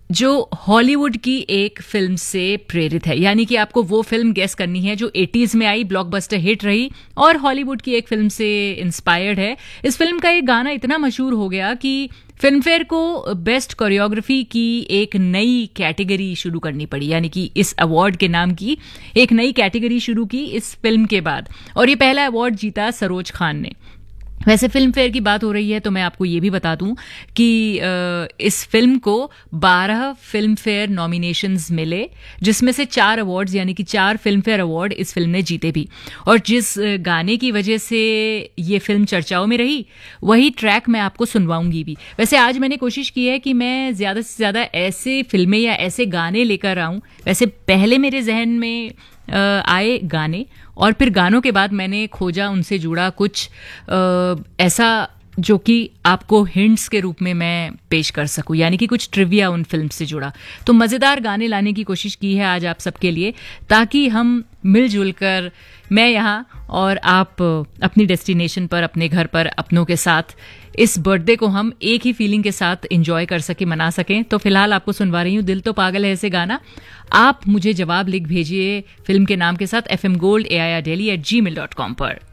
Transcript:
जो हॉलीवुड की एक फिल्म से प्रेरित है, यानी कि आपको वो फिल्म गेस करनी है जो 80s में आई, ब्लॉकबस्टर हिट रही और हॉलीवुड की एक फिल्म से इंस्पायर्ड है। इस फिल्म का एक गाना इतना मशहूर हो गया कि फिल्म फेयर को बेस्ट कोरियोग्राफी की एक नई कैटेगरी शुरू करनी पड़ी, यानी कि इस अवार्ड के नाम की एक नई कैटेगरी शुरू की इस फिल्म के बाद, और ये पहला अवार्ड जीता सरोज खान ने। वैसे फिल्म फेयर की बात हो रही है तो मैं आपको ये भी बता दूं कि इस फिल्म को 12 फिल्म फेयर नॉमिनेशंस मिले, जिसमें से 4 अवार्ड्स यानी कि 4 फिल्म फेयर अवार्ड इस फिल्म ने जीते भी। और जिस गाने की वजह से ये फिल्म चर्चाओं में रही, वही ट्रैक मैं आपको सुनवाऊंगी भी। वैसे आज मैंने कोशिश की है कि मैं ज़्यादा से ज़्यादा ऐसे फिल्में या ऐसे गाने लेकर आऊं। वैसे पहले मेरे जहन में आए गाने और फिर गानों के बाद मैंने खोजा उनसे जुड़ा कुछ ऐसा जो कि आपको हिंट्स के रूप में मैं पेश कर सकूं, यानी कि कुछ ट्रिविया उन फिल्म से जुड़ा। तो मज़ेदार गाने लाने की कोशिश की है आज आप सबके लिए, ताकि हम मिलजुल कर, मैं यहाँ और आप अपनी डेस्टिनेशन पर, अपने घर पर, अपनों के साथ इस बर्थडे को हम एक ही फीलिंग के साथ एंजॉय कर सके, मना सकें। तो फिलहाल आपको सुनवा रही हूँ दिल तो पागल है ऐसे गाना। आप मुझे जवाब लिख भेजिए फिल्म के नाम के साथ fmgold@airdelhi@gmail.com पर।